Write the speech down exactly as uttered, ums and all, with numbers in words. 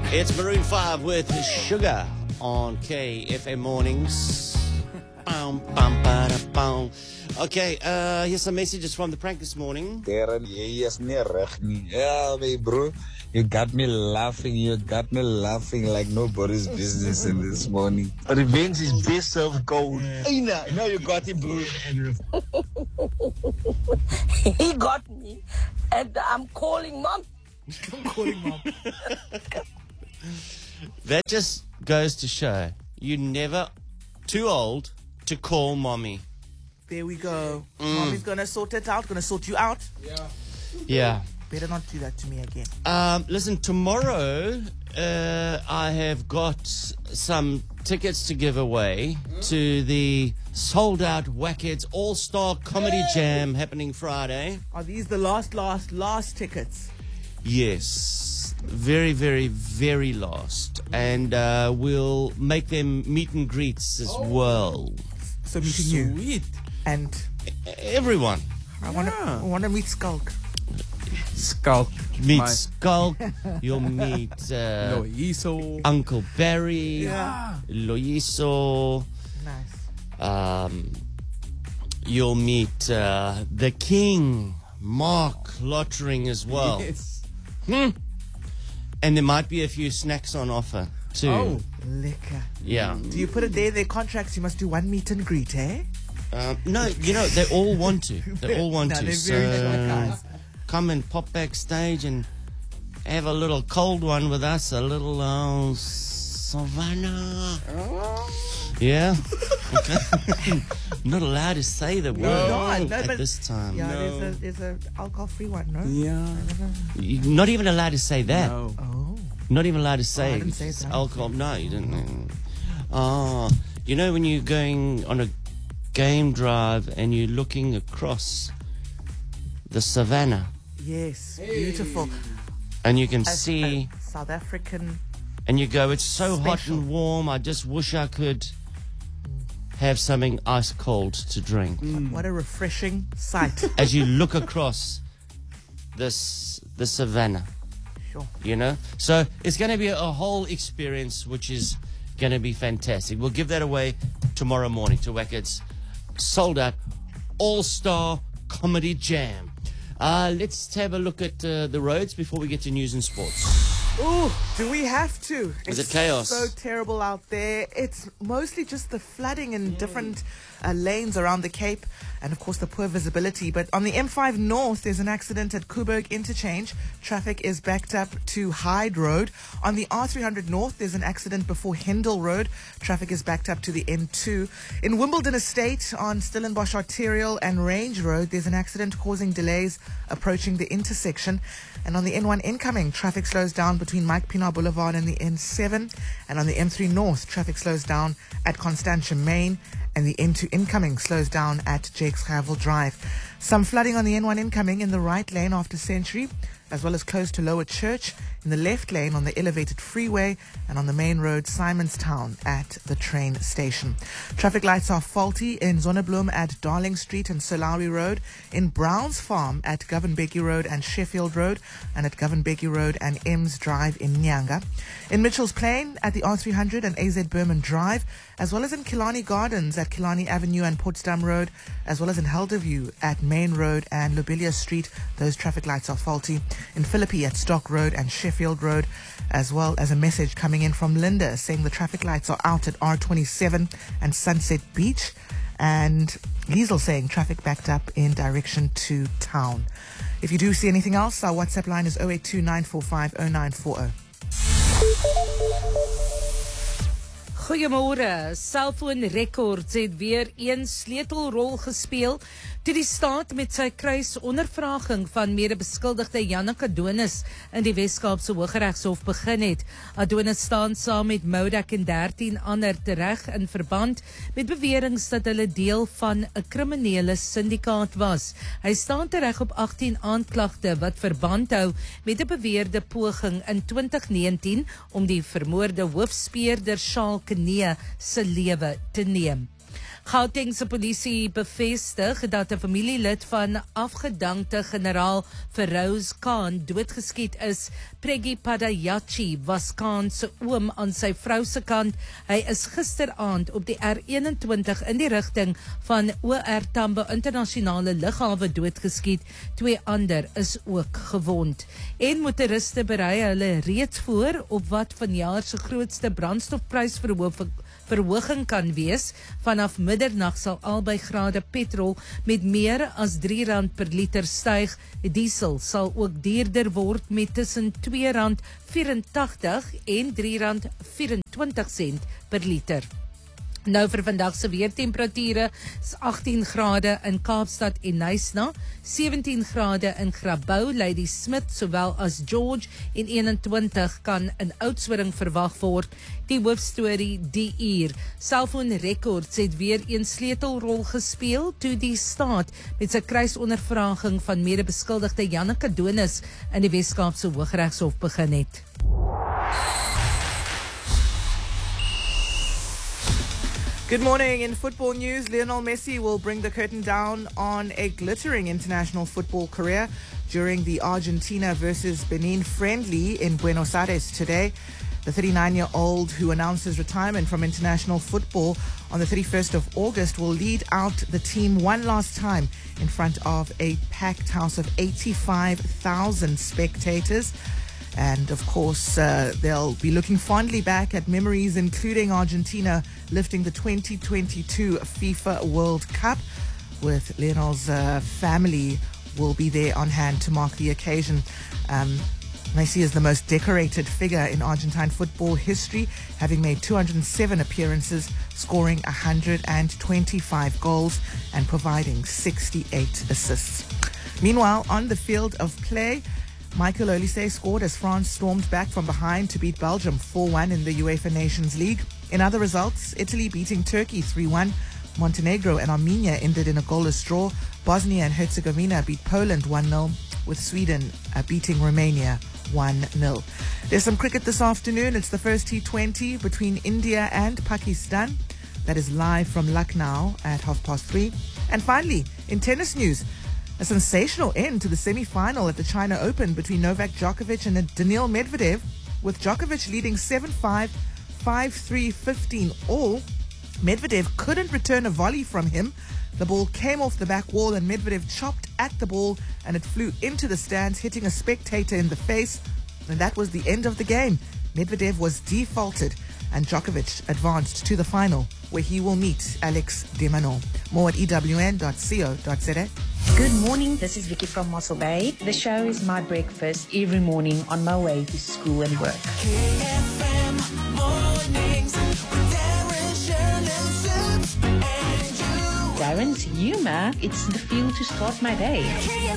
It's Maroon five with Sugar on K F M Mornings. Bum, bum, ba-da, bum. Okay, uh, here's some messages from the prank this morning. Darren, yes, yeah, me, bro. You got me laughing. You got me laughing like nobody's business in this morning. Revenge is best served cold. Hey, now, now you got it, bro. He got me, and I'm calling mom. I'm calling mom. That just goes to show you're never too old to call mommy. There we go. Mm. Mommy's gonna sort it out, gonna sort you out. Yeah. Yeah. Better not do that to me again. Um, listen, tomorrow uh, I have got some tickets to give away to the sold-out Wackheads All-Star Comedy Jam happening Friday. Are these the last, last, last tickets? Yes, very, very, very last. And uh, we'll make them meet and greets as well. So meeting you. Sweet. And Everyone. I wanna, I wanna meet Skulk. Skulk. Meet My- Skulk. You'll meet uh, Loiso. Uncle Barry. Yeah. Loiso. Nice. Um, you'll meet uh, the King, Mark Lottering as well. Yes. Hmm. And there might be a few snacks on offer too. Oh. Liquor. Yeah. Do you put it there in their contracts? You must do one meet and greet, eh? Um, no, you know, they all want to. They all want No, to. they're So very shy guys. come and pop backstage and have a little cold one with us, a little uh, Savannah. Yeah? Okay. Not allowed to say the word No, no, at but- this time. Yeah, No. there's a there's a alcohol-free one, no? Yeah. You're not even allowed to say that. No. Oh. Not even allowed to say I didn't say it's that. alcohol. No, you didn't. Oh, you know when you're going on a game drive and you're looking across the savannah Yes, beautiful. and you can A- see a South African. and you go, it's so hot Special. and warm. I just wish I could have something ice cold to drink. What a refreshing sight. As you look across this the savannah. Sure. You know, so it's going to be a, a whole experience, which is going to be fantastic. We'll give that away tomorrow morning to Wackheads sold out All-Star Comedy Jam. Uh, let's have a look at uh, the roads before we get to news and sports. Ooh, do we have to? Is It's it chaos? so terrible out there. It's mostly just the flooding in different uh, lanes around the Cape, and of course the poor visibility. But on the M five North, there's an accident at Kuburg Interchange. Traffic is backed up to Hyde Road. On the R three hundred North, there's an accident before Hendel Road. Traffic is backed up to the N two. In Wimbledon Estate, on Stellenbosch Arterial and Range Road, there's an accident causing delays approaching the intersection. And on the N one incoming, traffic slows down between Mike Pienaar Boulevard and the N seven. And on the M three North, traffic slows down at Constantia Main. And the N two incoming slows down at Jakes Gerwel Drive. Some flooding on the N one incoming in the right lane after Century, as well as close to Lower Church, in the left lane on the elevated freeway, and on the main road Simonstown at the train station. Traffic lights are faulty in Zonnebloem at Darling Street and Solawi Road, in Browns Farm at Govan-Becky Road and Sheffield Road, and at Govan-Becky Road and Ems Drive in Nyanga. In Mitchell's Plain at the R three hundred and A Z Berman Drive, as well as in Killarney Gardens at Killarney Avenue and Potsdam Road, as well as in Helderview at Main Road and Lobelia Street. Those traffic lights are faulty. In Philippi at Stock Road and Sheffield Road, as well as a message coming in from Linda saying the traffic lights are out at R twenty-seven and Sunset Beach. And Liesel saying traffic backed up in direction to town. If you do see anything else, our WhatsApp line is zero eight two nine four five zero nine four zero. Goeiemôre. Cellphone Records het weer een sleutelrol gespeel toe die staat met sy kruisondervraging van mede-beskuldigde Janneke Adonis in die Weskaapse Hooggeregshof begin het. Adonis staan saam met Modak en dertien ander tereg in verband met beweringe dat hulle deel van 'n kriminele syndikaat was. Hy staan tereg op agttien aanklagte wat verband hou met 'n beweerde poging in twintig negentien om die vermoorde hoofspeurder Charles Kane se lewe te neem. Gautengse polisie bevestig dat 'n familielid van afgedankte generaal Feroz Khan doodgeskiet is. Preggy Padayachi was Khan se oom aan sy vrou se kant. Hy is gisteraand op die R eenentwintig in die rigting van O R Tambo internasionale lughawe doodgeskiet. Twee ander is ook gewond. En motoriste berei hulle reeds voor op wat vanjaar se grootste brandstofprysverhoging verhoging kan wees. Vanaf middernag sal albei grade petrol met meer as drie rand per liter styg. Diesel sal ook duurder word met tussen twee rand vyerentagtig en drie rand vyerentwintig sent per liter. Nou vir vandag se weertemperature is agttien grade in Kaapstad en Knysna, sewentien grade in Grabouw, Ladysmith sowel as George en eenentwintig kan in Oudtshoorn verwag word. Die hoofstorie die uur. Cellphone Records het weer een sleutelrol gespeel toe die staat met sy kruisondervraging van mede-beskuldigde Janneke Donis in die Wes-Kaapse Hooggeregshof begin het. Good morning. In football news, Lionel Messi will bring the curtain down on a glittering international football career during the Argentina versus Benin friendly in Buenos Aires today. The thirty-nine-year-old who announced his retirement from international football on the thirty-first of August will lead out the team one last time in front of a packed house of eighty-five thousand spectators. And of course, uh, they'll be looking fondly back at memories, including Argentina lifting the twenty twenty-two FIFA World Cup, with Lionel's uh, family will be there on hand to mark the occasion. Um, Messi is the most decorated figure in Argentine football history, having made two hundred seven appearances, scoring one hundred twenty-five goals and providing sixty-eight assists. Meanwhile, on the field of play, Michael Olise scored as France stormed back from behind to beat Belgium four one in the UEFA Nations League. In other results, Italy beating Turkey three one, Montenegro and Armenia ended in a goalless draw, Bosnia and Herzegovina beat Poland one nil, with Sweden uh, beating Romania one nil. There's some cricket this afternoon. It's the first T twenty between India and Pakistan. That is live from Lucknow at half past three. And finally, in tennis news, a sensational end to the semi-final at the China Open between Novak Djokovic and Daniil Medvedev, with Djokovic leading seven five, five three, fifteen all. Medvedev couldn't return a volley from him. The ball came off the back wall and Medvedev chopped at the ball and it flew into the stands, hitting a spectator in the face. And that was the end of the game. Medvedev was defaulted and Djokovic advanced to the final, where he will meet Alex de Minaur. More at E W N dot co dot z a. Good morning, this is Vicky from Mossel Bay. The show is my breakfast every morning on my way to school and work. K F M mornings with Darren, Shirley, Sips, and you. Darren's humor, it's the fuel to start my day.